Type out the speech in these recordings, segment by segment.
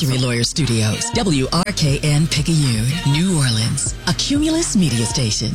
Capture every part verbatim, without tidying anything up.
Mercury Lawyer Studios, W R K N Picayune, New Orleans, a Cumulus media station.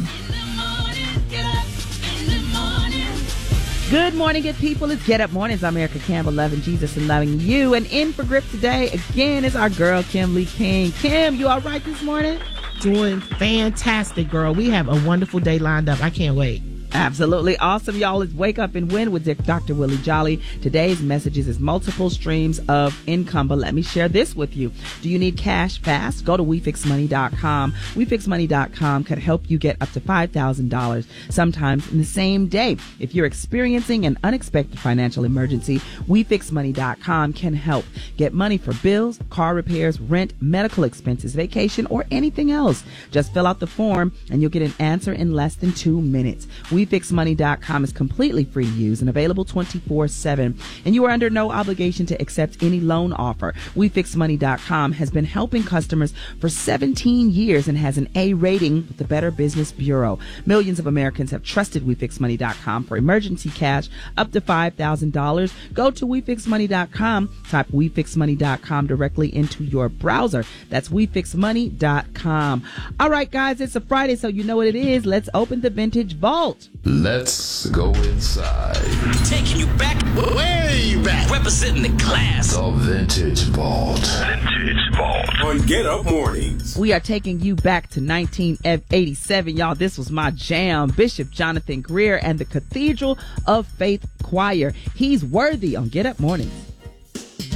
Good morning, good people. It's Get Up Mornings. I'm Erica Campbell, loving Jesus and loving you. And in for grip today, again, is our girl, Kim Lee King. Kim, you all right this morning? Doing fantastic, girl. We have a wonderful day lined up. I can't wait. Absolutely awesome, y'all. It's Wake Up and Win with Doctor Willie Jolly. Today's messages is multiple streams of income, but let me share this with you. Do you need cash fast? Go to we fix money dot com. we fix money dot com could help you get up to five thousand dollars, sometimes in the same day. If you're experiencing an unexpected financial emergency, we fix money dot com can help. Get money for bills, car repairs, rent, medical expenses, vacation, or anything else. Just fill out the form and you'll get an answer in less than two minutes. we fix money dot com is completely free to use and available twenty-four seven. And you are under no obligation to accept any loan offer. we fix money dot com has been helping customers for seventeen years and has an A rating with the Better Business Bureau. Millions of Americans have trusted we fix money dot com for emergency cash up to five thousand dollars. Go to we fix money dot com. Type we fix money dot com directly into your browser. That's we fix money dot com. All right, guys, it's a Friday, so you know what it is. Let's open the Vintage Vault. Let's go inside. Taking you back, way back. Representing the class. The Vintage Vault. Vintage Vault. On Get Up Mornings. We are taking you back to nineteen eighty-seven, y'all. This was my jam. Bishop Jonathan Greer and the Cathedral of Faith Choir. He's worthy on Get Up Mornings.